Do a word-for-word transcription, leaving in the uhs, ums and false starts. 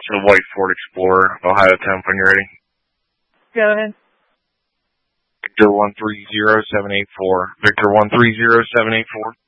It's a white Ford Explorer, Ohio temp when you're ready. Go ahead. Victor one three zero seven eight four. Victor one three zero seven eight four.